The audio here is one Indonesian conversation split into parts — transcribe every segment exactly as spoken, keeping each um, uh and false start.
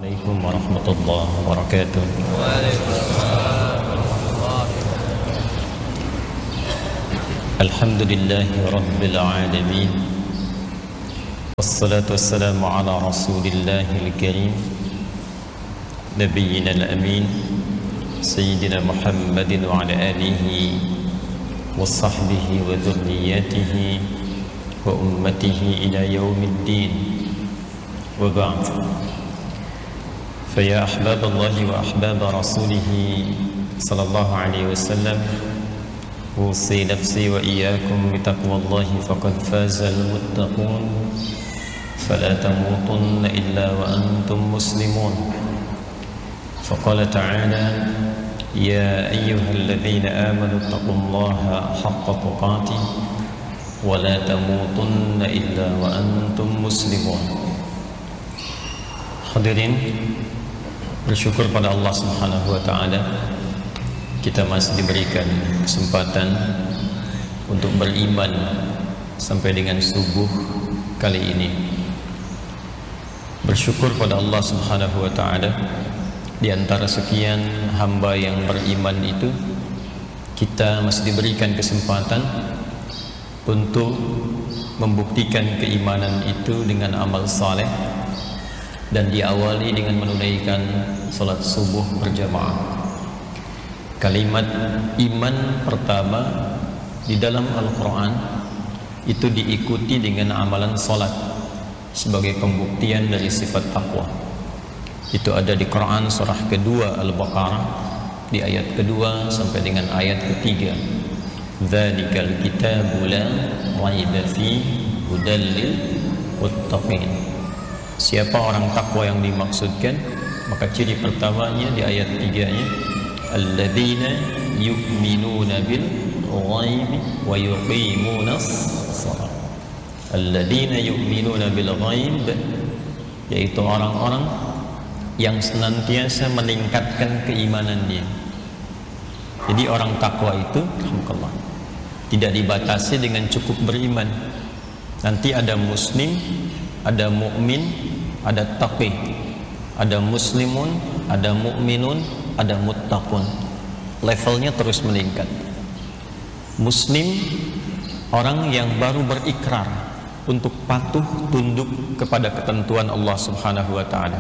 Assalamualaikum warahmatullahi wabarakatuh. Alhamdulillahi rabbil alamin. Wassalatu wassalamu ala rasulillahil karim Nabiyyina al-amin Sayyidina Muhammadin wa ala alihi wa sahbihi wa dhurriyyatihi wa ummatihi ila yaumiddin. Wa ba'd. فيا أحباب الله وأحباب رسوله صلى الله عليه وسلم أوصي نفسي وإياكم بتقوى الله فقد فاز المتقون فلا تموتن إلا وأنتم مسلمون. فقال تعالى يا أيها الذين آمنوا اتقوا الله حق تقاته ولا تموتن إلا وأنتم مسلمون. Hadirin, bersyukur pada Allah Subhanahu wa taala kita masih diberikan kesempatan untuk beriman sampai dengan subuh kali ini. Bersyukur pada Allah Subhanahu wa taala di antara sekian hamba yang beriman itu kita masih diberikan kesempatan untuk membuktikan keimanan itu dengan amal saleh dan diawali dengan menunaikan salat subuh berjamaah. Kalimat iman pertama di dalam Al-Quran itu diikuti dengan amalan salat sebagai pembuktian dari sifat taqwa. Itu ada di Quran surah kedua Al-Baqarah di ayat kedua sampai dengan ayat ketiga. Dzalikal kitabu la raiba fihi hudal lil muttaqin. Siapa orang takwa yang dimaksudkan? Maka ciri pertamanya di ayat tiga-nya, alladzina yu'minuna bil ghaibi wa yuqimunas shalah. Alladzina yu'minuna bil ghaib, yaitu orang-orang yang senantiasa meningkatkan keimanannya. Jadi orang takwa itu alhamdulillah tidak dibatasi dengan cukup beriman. Nanti ada muslim, ada mukmin, ada taqi, ada muslimun, ada mukminun, ada muttaqun. Levelnya terus meningkat. Muslim orang yang baru berikrar untuk patuh tunduk kepada ketentuan Allah Subhanahu wa taala.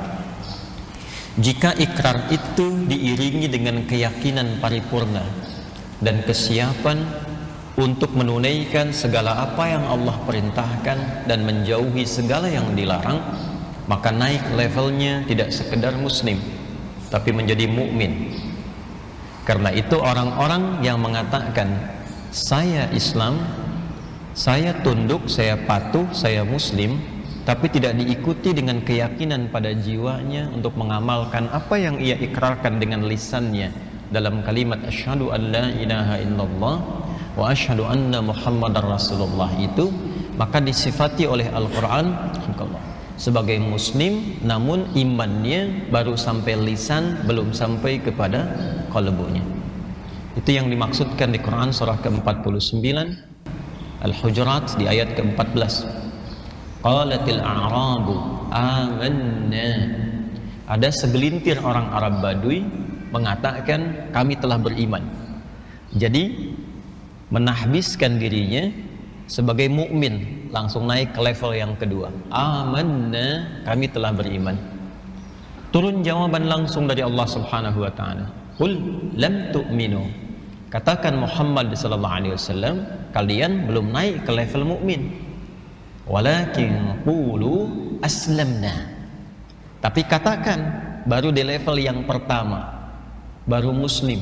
Jika ikrar itu diiringi dengan keyakinan paripurna dan kesiapan untuk menunaikan segala apa yang Allah perintahkan dan menjauhi segala yang dilarang, maka naik levelnya tidak sekedar muslim tapi menjadi mukmin. Karena itu orang-orang yang mengatakan saya Islam, saya tunduk, saya patuh, saya muslim, tapi tidak diikuti dengan keyakinan pada jiwanya untuk mengamalkan apa yang ia ikrarkan dengan lisannya dalam kalimat asyhadu an la ilaha illallah wa asyhadu anna muhammadar rasulullah itu, maka disifati oleh Al-Quran sebagai muslim namun imannya baru sampai lisan, belum sampai kepada qalbunya. Itu yang dimaksudkan di Quran surah ke empat puluh sembilan Al-Hujurat di ayat ke empat belas. Qalatil a'rabu amanna. Ada segelintir orang Arab Badui mengatakan kami telah beriman. Jadi menahbiskan dirinya sebagai mukmin, langsung naik ke level yang kedua. Amanna, kami telah beriman. Turun jawaban langsung dari Allah Subhanahu wa taala. Qul lam tu'minu. Katakan Muhammad sallallahu alaihi wasallam, kalian belum naik ke level mukmin. Walakin qulu aslamna. Tapi katakan baru di level yang pertama, baru muslim.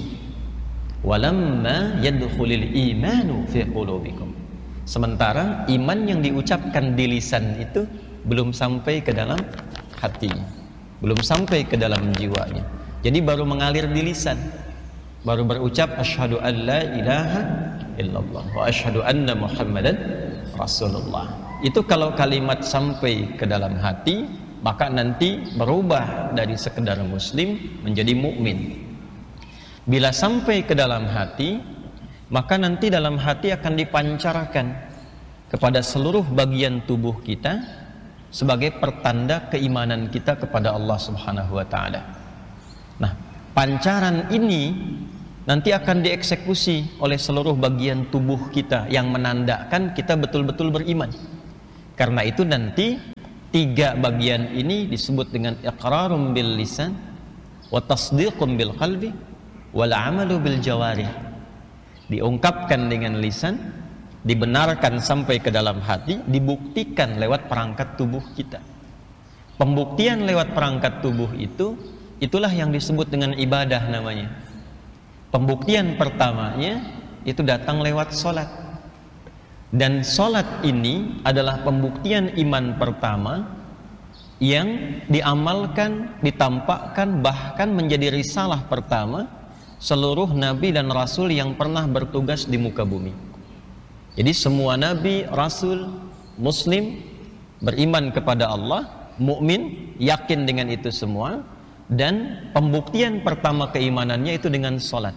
Walamma yadkhulul imanu fi qulubikum. Sementara iman yang diucapkan di lisan itu belum sampai ke dalam hatinya, belum sampai ke dalam jiwanya. Jadi baru mengalir di lisan, baru berucap asyhadu an la ilaha illallah wa asyhadu anna muhammadan rasulullah. Itu kalau kalimat sampai ke dalam hati, maka nanti berubah dari sekedar muslim menjadi mukmin. Bila sampai ke dalam hati, maka nanti dalam hati akan dipancarkan kepada seluruh bagian tubuh kita sebagai pertanda keimanan kita kepada Allah Subhanahu wa taala. Nah, pancaran ini nanti akan dieksekusi oleh seluruh bagian tubuh kita yang menandakan kita betul-betul beriman. Karena itu nanti tiga bagian ini disebut dengan iqrarum bil lisan wa tasdiqum bil qalbi wal amalu bil jawarih. Diungkapkan dengan lisan, dibenarkan sampai ke dalam hati, dibuktikan lewat perangkat tubuh kita. Pembuktian lewat perangkat tubuh itu, itulah yang disebut dengan ibadah namanya. Pembuktian pertamanya itu datang lewat sholat. Dan sholat ini adalah pembuktian iman pertama yang diamalkan, ditampakkan, bahkan menjadi risalah pertama seluruh nabi dan rasul yang pernah bertugas di muka bumi. Jadi semua nabi, rasul, muslim beriman kepada Allah, mukmin, yakin dengan itu semua, dan pembuktian pertama keimanannya itu dengan salat.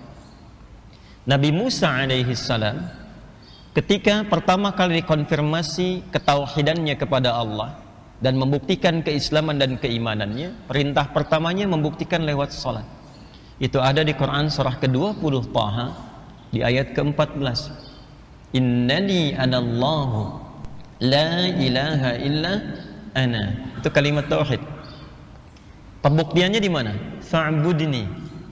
Nabi Musa alaihi salam ketika pertama kali dikonfirmasi ketauhidannya kepada Allah dan membuktikan keislaman dan keimanannya, perintah pertamanya membuktikan lewat salat. Itu ada di Quran surah ke dua puluh Taha di ayat ke empat belas. Innani anallahu la ilaha illa ana. Itu kalimat tauhid. Pembuktiannya di mana? Fa'budni.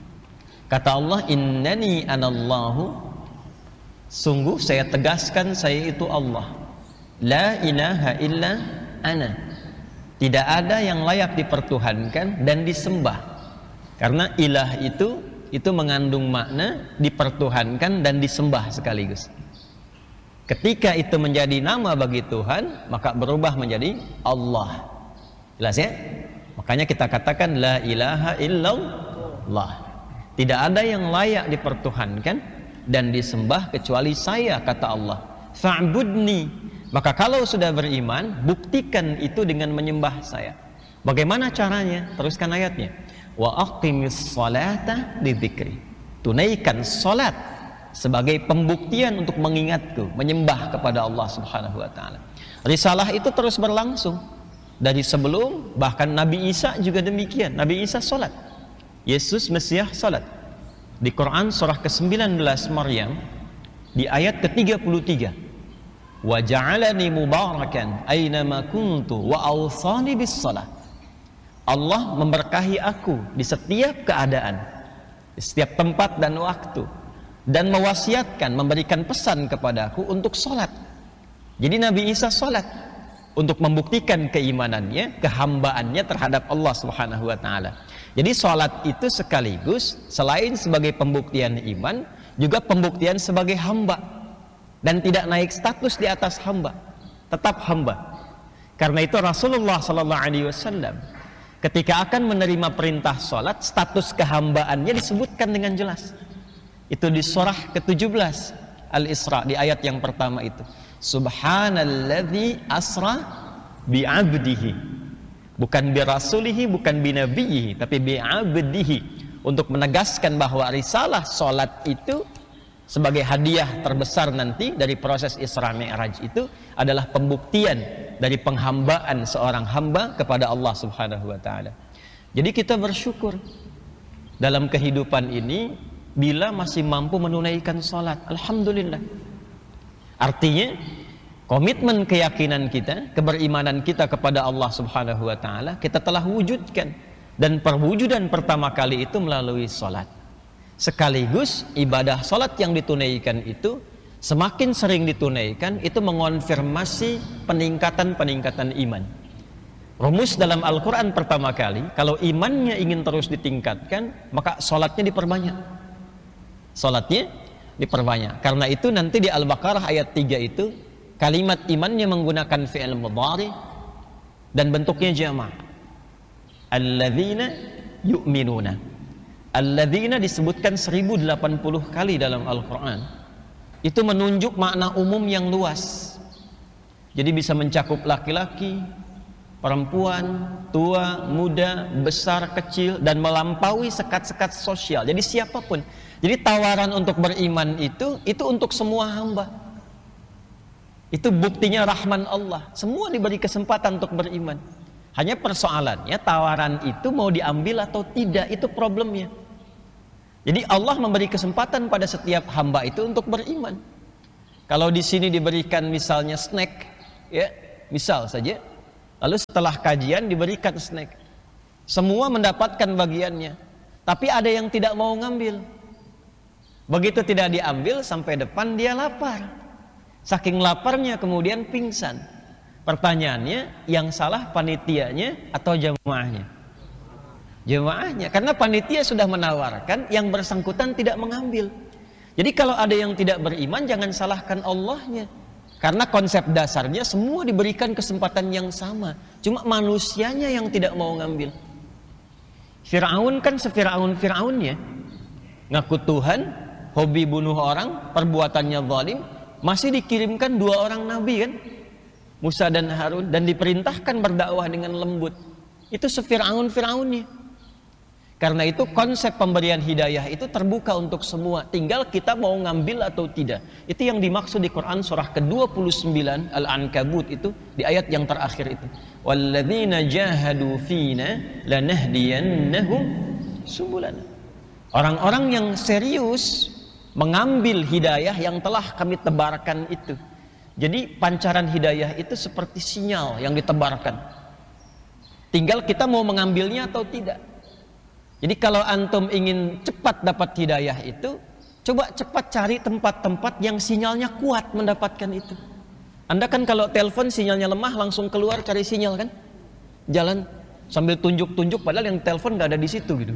Kata Allah, innani anallahu, sungguh saya tegaskan saya itu Allah. La ilaha illa ana. Tidak ada yang layak dipertuhankan dan disembah. Karena ilah itu itu mengandung makna dipertuhankan dan disembah sekaligus. Ketika itu menjadi nama bagi Tuhan, maka berubah menjadi Allah. Jelas ya? Makanya kita katakan la ilaha illallah. Tidak ada yang layak dipertuhankan dan disembah kecuali saya, kata Allah. Fa'budni. Maka kalau sudah beriman, buktikan itu dengan menyembah saya. Bagaimana caranya? Teruskan ayatnya. Wa aqimis salata lidzikri. Tunaikan salat sebagai pembuktian untuk mengingatku, menyembah kepada Allah Subhanahu wa taala. Risalah itu terus berlangsung dari sebelum, bahkan Nabi Isa juga demikian. Nabi Isa salat. Yesus Mesias salat. Di Quran surah ke sembilan belas Maryam di ayat ke tiga puluh tiga. Wa ja'alani mubarakan aina ma kuntu wa awsani bis salat. Allah memberkahi aku di setiap keadaan, di setiap tempat dan waktu, dan mewasiatkan, memberikan pesan kepadaku untuk sholat. Jadi Nabi Isa sholat untuk membuktikan keimanannya, kehambaannya terhadap Allah Subhanahu wa taala. Jadi sholat itu sekaligus selain sebagai pembuktian iman, juga pembuktian sebagai hamba, dan tidak naik status di atas hamba, tetap hamba. Karena itu Rasulullah sallallahu alaihi wasallam ketika akan menerima perintah sholat, status kehambaannya disebutkan dengan jelas. Itu di surah ke tujuh belas Al-Isra, di ayat yang pertama itu. Subhanalladzi asra bi'abdihi. Bukan bi rasulihi, bukan bi nabiyhi, tapi bi 'abdihi, untuk menegaskan bahwa risalah sholat itu sebagai hadiah terbesar nanti dari proses Isra Mi'raj itu adalah pembuktian dari penghambaan seorang hamba kepada Allah Subhanahu wa taala. Jadi kita bersyukur dalam kehidupan ini bila masih mampu menunaikan salat. Alhamdulillah. Artinya komitmen keyakinan kita, keberimanan kita kepada Allah Subhanahu wa taala kita telah wujudkan, dan perwujudan pertama kali itu melalui salat. Sekaligus ibadah salat yang ditunaikan itu semakin sering ditunaikan, itu mengonfirmasi peningkatan-peningkatan iman. Rumus dalam Al-Quran pertama kali, kalau imannya ingin terus ditingkatkan, maka salatnya diperbanyak. Salatnya diperbanyak. Karena itu nanti di Al-Baqarah ayat tiga itu, kalimat imannya menggunakan fi'il mudhari dan bentuknya jama'. Alladzina yu'minuna. Alladzina disebutkan seribu delapan puluh kali dalam Al-Quran. Itu menunjuk makna umum yang luas. Jadi bisa mencakup laki-laki, perempuan, tua, muda, besar, kecil, dan melampaui sekat-sekat sosial. Jadi siapapun. Jadi tawaran untuk beriman itu, itu untuk semua hamba. Itu buktinya rahman Allah. Semua diberi kesempatan untuk beriman. Hanya persoalannya tawaran itu mau diambil atau tidak, itu problemnya. Jadi Allah memberi kesempatan pada setiap hamba itu untuk beriman. Kalau di sini diberikan misalnya snack, ya, misal saja, lalu setelah kajian diberikan snack, semua mendapatkan bagiannya, tapi ada yang tidak mau ngambil. Begitu tidak diambil, sampai depan dia lapar. Saking laparnya kemudian pingsan. Pertanyaannya, yang salah panitianya atau jemaahnya? Jemaahnya, karena panitia sudah menawarkan, yang bersangkutan tidak mengambil. Jadi kalau ada yang tidak beriman, jangan salahkan Allahnya. Karena konsep dasarnya semua diberikan kesempatan yang sama, cuma manusianya yang tidak mau ngambil. Fir'aun kan se-Fir'aun-Fir'aunnya, ngaku Tuhan, hobi bunuh orang, perbuatannya zalim, masih dikirimkan dua orang nabi kan, Musa dan Harun, dan diperintahkan berdakwah dengan lembut. Itu se-Fir'aun Fir'aunnya. Karena itu konsep pemberian hidayah itu terbuka untuk semua, tinggal kita mau ngambil atau tidak. Itu yang dimaksud di Quran surah ke dua puluh sembilan Al-Ankabut, itu di ayat yang terakhir itu. Walladzina jahadu fina lanahdiyannahum subulana. Orang-orang yang serius mengambil hidayah yang telah kami tebarkan itu. Jadi pancaran hidayah itu seperti sinyal yang ditebarkan. Tinggal kita mau mengambilnya atau tidak. Jadi kalau antum ingin cepat dapat hidayah itu, coba cepat cari tempat-tempat yang sinyalnya kuat mendapatkan itu. Anda kan kalau telepon sinyalnya lemah langsung keluar cari sinyal kan? Jalan sambil tunjuk-tunjuk padahal yang telepon nggak ada di situ gitu.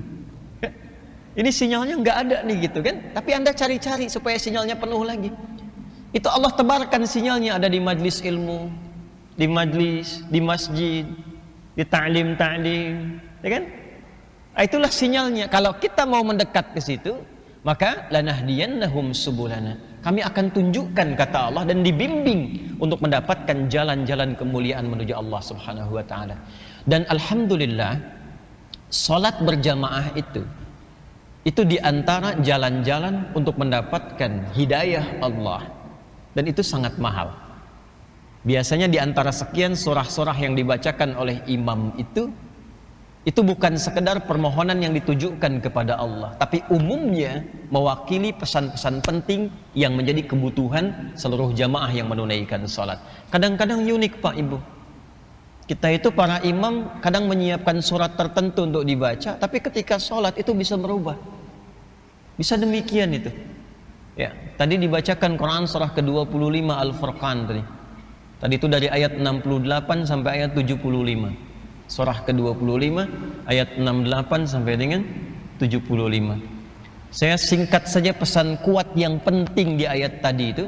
Ini sinyalnya nggak ada nih gitu kan? Tapi Anda cari-cari supaya sinyalnya penuh lagi. Itu Allah tebarkan sinyalnya, ada di majlis ilmu, di majlis, di masjid, di ta'lim-ta'lim, ya kan? Itulah sinyalnya. Kalau kita mau mendekat ke situ, maka lanahdiyannahum subulana. Kami akan tunjukkan, kata Allah, dan dibimbing untuk mendapatkan jalan-jalan kemuliaan menuju Allah Subhanahu wa taala. Dan alhamdulillah, salat berjamaah itu itu diantara jalan-jalan untuk mendapatkan hidayah Allah. Dan itu sangat mahal. Biasanya diantara sekian surah-surah yang dibacakan oleh imam itu, itu bukan sekedar permohonan yang ditujukan kepada Allah, tapi umumnya mewakili pesan-pesan penting yang menjadi kebutuhan seluruh jamaah yang menunaikan salat. Kadang-kadang unik Pak Ibu, kita itu para imam kadang menyiapkan surat tertentu untuk dibaca, tapi ketika salat itu bisa berubah. Bisa demikian itu. Ya, tadi dibacakan Quran surah ke dua puluh lima Al-Furqan tadi. Tadi itu dari ayat enam puluh delapan sampai ayat tujuh puluh lima. Surah ke dua puluh lima ayat enam puluh delapan sampai dengan tujuh puluh lima. Saya singkat saja pesan kuat yang penting di ayat tadi itu.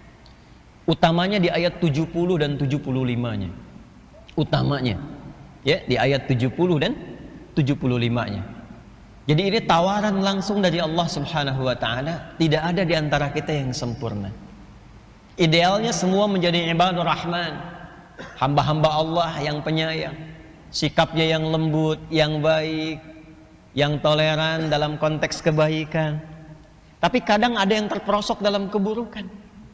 Utamanya di ayat tujuh puluh dan tujuh puluh lima-nya. Utamanya ya di ayat tujuh puluh dan tujuh puluh lima-nya. Jadi ini tawaran langsung dari Allah Subhanahu wa taala, tidak ada di antara kita yang sempurna. Idealnya semua menjadi ibadur rahman, hamba-hamba Allah yang penyayang, sikapnya yang lembut, yang baik, yang toleran dalam konteks kebaikan. Tapi kadang ada yang terperosok dalam keburukan.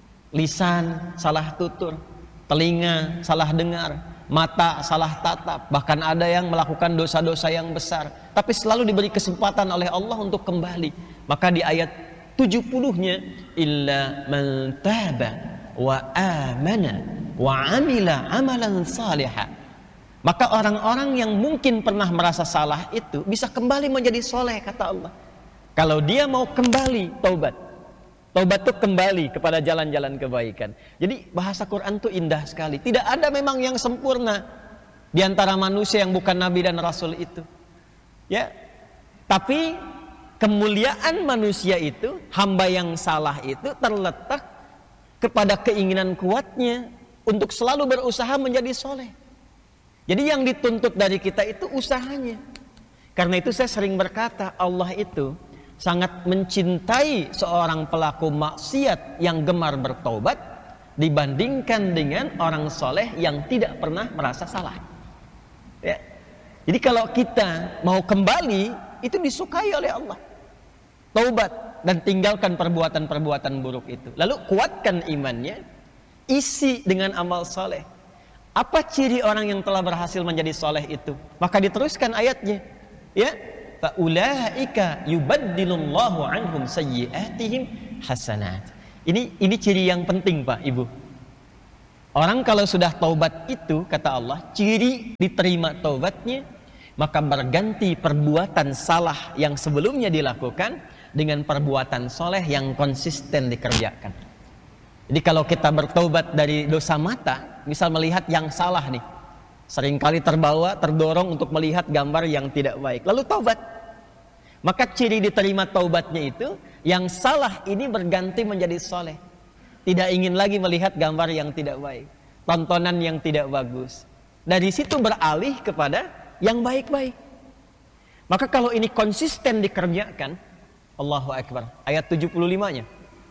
Lisan salah tutur, telinga salah dengar, mata salah tatap, bahkan ada yang melakukan dosa-dosa yang besar, tapi selalu diberi kesempatan oleh Allah untuk kembali. Maka di ayat tujuh puluh-nya, illa man taba wa amana wa amila amalan salihah. Maka orang-orang yang mungkin pernah merasa salah itu bisa kembali menjadi soleh, kata Allah. Kalau dia mau kembali, taubat. Taubat itu kembali kepada jalan-jalan kebaikan. Jadi bahasa Quran itu indah sekali. Tidak ada memang yang sempurna di antara manusia yang bukan Nabi dan Rasul itu. Ya, tapi kemuliaan manusia itu, hamba yang salah itu terletak kepada keinginan kuatnya untuk selalu berusaha menjadi soleh. Jadi yang dituntut dari kita itu usahanya. Karena itu saya sering berkata, Allah itu sangat mencintai seorang pelaku maksiat yang gemar bertobat dibandingkan dengan orang soleh yang tidak pernah merasa salah. Ya. Jadi kalau kita mau kembali, itu disukai oleh Allah. Taubat dan tinggalkan perbuatan-perbuatan buruk itu. Lalu kuatkan imannya. isi dengan amal soleh. Apa ciri orang yang telah berhasil menjadi soleh itu? Maka diteruskan ayatnya, ya, fa ulaika yubaddilullahu anhum sayyi'atihim hasanat. Ini ini ciri yang penting, Pak, Ibu. Orang kalau sudah taubat itu, kata Allah, ciri diterima taubatnya, maka berganti perbuatan salah yang sebelumnya dilakukan dengan perbuatan soleh yang konsisten dikerjakan. Jadi kalau kita bertaubat dari dosa mata, misal melihat yang salah nih, seringkali terbawa, terdorong untuk melihat gambar yang tidak baik, lalu taubat, maka ciri diterima taubatnya itu, yang salah ini berganti menjadi soleh, tidak ingin lagi melihat gambar yang tidak baik, tontonan yang tidak bagus, dari situ beralih kepada yang baik-baik. Maka kalau ini konsisten dikerjakan, Allahu Akbar, ayat tujuh puluh lima-nya,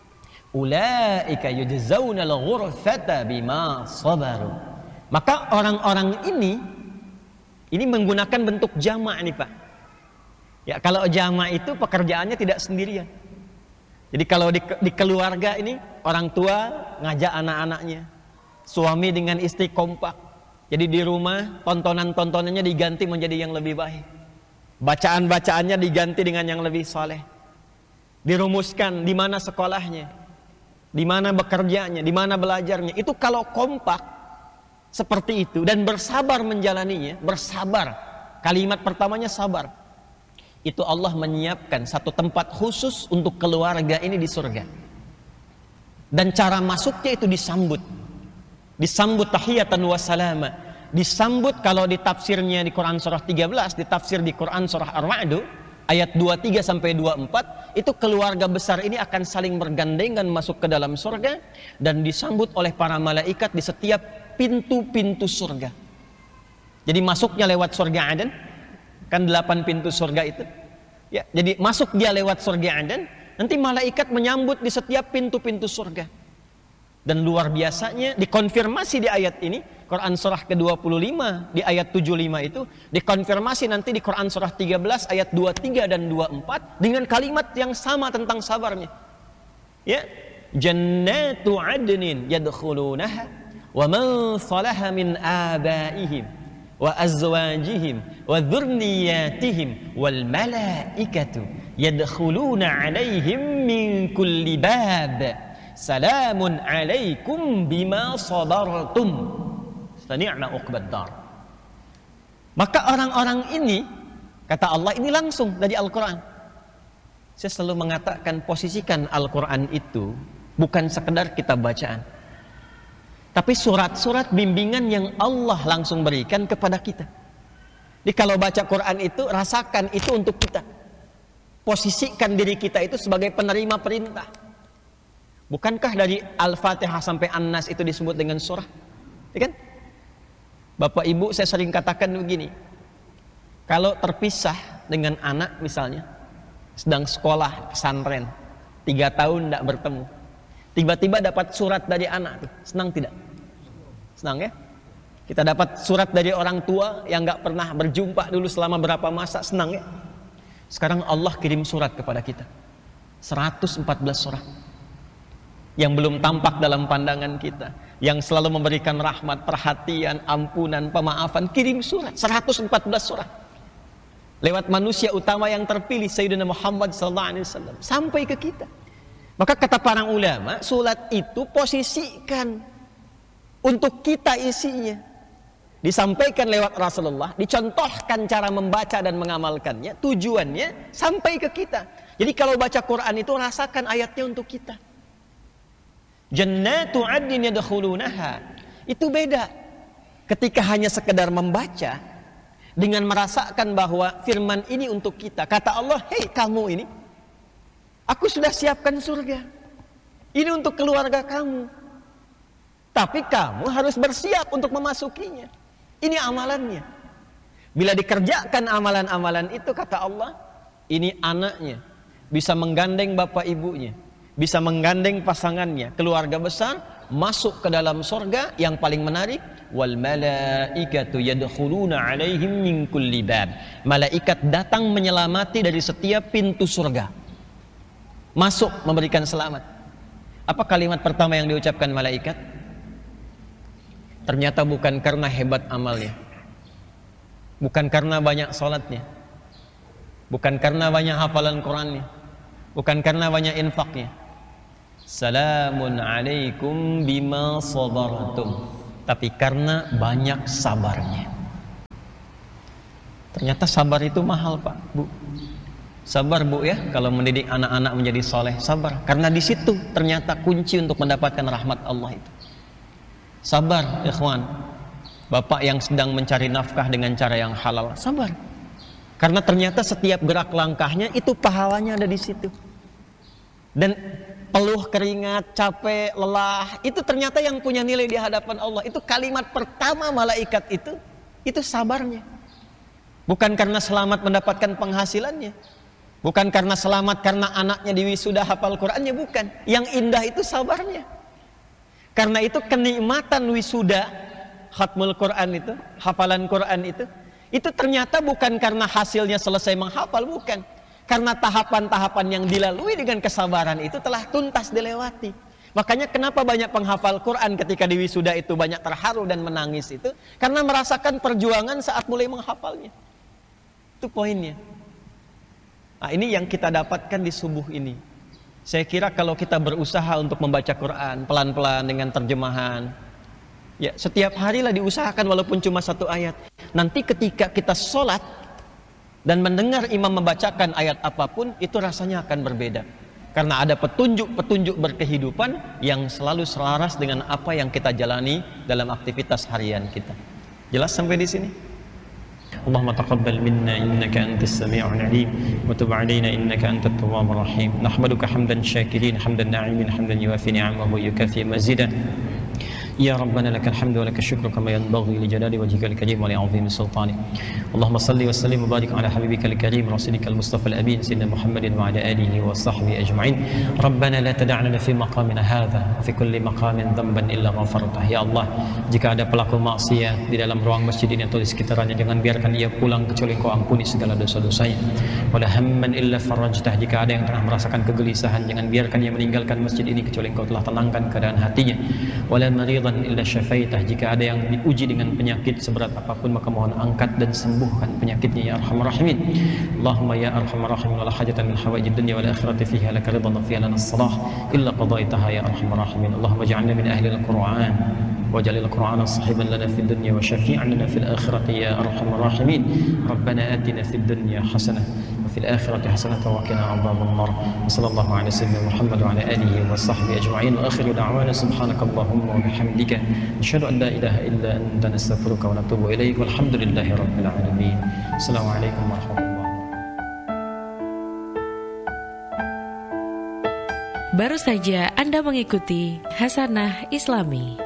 ulaika yujzaunal ghurfata bima sabaru. Maka orang-orang ini ini menggunakan bentuk jamak nih, Pak. Ya, kalau jamak itu pekerjaannya tidak sendirian. Jadi kalau di, di keluarga ini orang tua ngajak anak-anaknya, suami dengan istri kompak. Jadi di rumah tontonan-tontonannya diganti menjadi yang lebih baik, bacaan-bacaannya diganti dengan yang lebih soleh. Dirumuskan di mana sekolahnya, di mana bekerjanya, di mana belajarnya. Itu kalau kompak seperti itu dan bersabar menjalaninya, bersabar. Kalimat pertamanya sabar. Itu Allah menyiapkan satu tempat khusus untuk keluarga ini di surga. Dan cara masuknya itu disambut. Disambut tahiyatan wa salama. Disambut kalau di tafsirnya di Quran surah tiga belas, di tafsir di Quran surah Ar-Ra'd ayat dua puluh tiga sampai dua puluh empat, itu keluarga besar ini akan saling bergandengan masuk ke dalam surga dan disambut oleh para malaikat di setiap pintu-pintu surga. Jadi masuknya lewat surga Aden, kan delapan pintu surga itu. Ya, jadi masuk dia lewat surga Aden, nanti malaikat menyambut di setiap pintu-pintu surga. Dan luar biasanya dikonfirmasi di ayat ini, Quran surah ke dua puluh lima di ayat tujuh puluh lima itu dikonfirmasi nanti di Quran surah tiga belas ayat dua puluh tiga dan dua puluh empat dengan kalimat yang sama tentang sabarnya. Ya, jannatu adnin yadkhulunaha wa man salaha min abaihim wa azwajihim wa dzurriyyatihim wal malaikatu yadkhuluna alaihim min kulli bab. Salamun alaikum bima sabartum fani'ma uqbad dar. Maka orang-orang ini, kata Allah, ini langsung dari Al-Quran. Saya selalu mengatakan, posisikan Al-Quran itu bukan sekedar kitab bacaan, tapi surat-surat bimbingan yang Allah langsung berikan kepada kita. Jadi kalau baca Quran itu, rasakan itu untuk kita. Posisikan diri kita itu sebagai penerima perintah. Bukankah dari Al-Fatihah sampai An-Nas itu disebut dengan surah? Ya kan? Bapak Ibu, saya sering katakan begini. Kalau terpisah dengan anak misalnya, sedang sekolah pesantren, tiga tahun tidak bertemu, tiba-tiba dapat surat dari anak, senang tidak? Senang ya? Kita dapat surat dari orang tua yang nggak pernah berjumpa dulu selama berapa masa, senang ya? Sekarang Allah kirim surat kepada kita, seratus empat belas surat yang belum tampak dalam pandangan kita, yang selalu memberikan rahmat, perhatian, ampunan, pemaafan. Kirim surat, seratus empat belas surat lewat manusia utama yang terpilih, Sayyidina Muhammad sallallahu alaihi wasallam, sampai ke kita. Maka kata para ulama, surat itu posisikan untuk kita isinya, disampaikan lewat Rasulullah, dicontohkan cara membaca dan mengamalkannya, tujuannya sampai ke kita. Jadi kalau baca Quran itu rasakan ayatnya untuk kita. Jannatu adnin yadkhulunaha. Itu beda ketika hanya sekedar membaca dengan merasakan bahwa firman ini untuk kita. Kata Allah, hei kamu ini, aku sudah siapkan surga. Ini untuk keluarga kamu. Tapi kamu harus bersiap untuk memasukinya. Ini amalannya. Bila dikerjakan amalan-amalan itu, kata Allah, ini anaknya bisa menggandeng bapak ibunya, bisa menggandeng pasangannya, keluarga besar masuk ke dalam surga. Yang paling menarik, wal malaikatu yadkhuluna alaihim min kulli bab. Malaikat datang menyelamati dari setiap pintu surga, masuk memberikan selamat. Apa kalimat pertama yang diucapkan malaikat? ternyata bukan karena hebat amalnya, bukan karena banyak sholatnya, bukan karena banyak hafalan Qurannya, bukan karena banyak infaknya. Salamun alaikum bima sabartum, tapi karena banyak sabarnya. Ternyata sabar itu mahal, Pak, Bu. Sabar, Bu, ya, kalau mendidik anak-anak menjadi soleh, sabar. Karena di situ ternyata kunci untuk mendapatkan rahmat Allah itu. Sabar, ikhwan. Bapak yang sedang mencari nafkah dengan cara yang halal, sabar. Karena ternyata setiap gerak langkahnya itu pahalanya ada di situ. Dan peluh keringat, capek, lelah, itu ternyata yang punya nilai di hadapan Allah. Itu kalimat pertama malaikat itu, itu sabarnya. Bukan karena selamat mendapatkan penghasilannya, bukan karena selamat karena anaknya di wisuda hafal Qurannya, bukan. Yang indah itu sabarnya. Karena itu kenikmatan wisuda, khatmul Quran itu, hafalan Quran itu, itu ternyata bukan karena hasilnya selesai menghafal, bukan. Karena tahapan-tahapan yang dilalui dengan kesabaran itu telah tuntas dilewati. Makanya kenapa banyak penghafal Quran ketika di wisuda itu banyak terharu dan menangis itu, karena merasakan perjuangan saat mulai menghafalnya. Itu poinnya. Nah, ini yang kita dapatkan di subuh ini. Saya kira kalau kita berusaha untuk membaca Quran pelan-pelan dengan terjemahan, ya setiap harilah diusahakan walaupun cuma satu ayat. Nanti ketika kita sholat dan mendengar imam membacakan ayat apapun, itu rasanya akan berbeda. Karena ada petunjuk-petunjuk berkehidupan yang selalu selaras dengan apa yang kita jalani dalam aktivitas harian kita. Jelas sampai di sini? Allahumma taqabbal minna innaka antas sami'ul 'alim wa tub 'alaina innaka antat tawwabur rahim. Nahmaduka hamdan syakirin hamdan na'imin hamdan yuwafi ni'amahu wa yukafi mazidah. Ya Rabbana lakal hamdu wa lakal syukru kama yanbaghi li jalali wajhikal karim wa li 'azimi sultanik. Allahumma salli wa sallim wa barik ala habibikal karim rasulikal mustafa al-amin sayyidina Muhammadin wa ala alihi wa sahbihi ajma'in. Rabbana la tad'na fi maqamina hadha wa fi kulli maqamin dhanban illa ghafartah. Ya Allah, jika ada pelaku maksiat di dalam ruang masjid ini atau di sekitarnya, jangan biarkan ia pulang kecuali Engkau ampuni segala dosa-dosanya. Wala hamman illa farajtah, jika ada yang tengah merasakan kegelisahan, jangan biarkan ia meninggalkan masjid ini kecuali Engkau telah tenangkan keadaan hatinya. Wala maridan illa syafaitah, jika ada yang diuji dengan penyakit seberat apapun, maka mohon angkat dan sembuhkan penyakitnya ya arhamar rahimin. Allahumma ya arhamar rahimin, wala hajatan min hawaijid dunya wal akhirati fiha laka ridwan wa fiha lana salah illa qadaitaha ya arhamar rahimin. Allahumma ij'alna min ahli al-Qur'an waj'al al-Qur'ana sahiban lana fid dunya wa syafi'an lana fil akhirati ya arhamar rahimin. Rabbana atina fid dunya hasanah وفي الآخرة حسنة وقنا عذاب النار. وصلى الله على سيدنا محمد وعلى آله وصحبه أجمعين. وآخر دعوانا سبحانك اللهم وبحمدك نشهد أن لا إله إلا أنت نستغفرك ونتوب إليك والحمد لله رب العالمين. السلام عليكم ورحمة الله. Baru saja Anda mengikuti Hasanah Islami.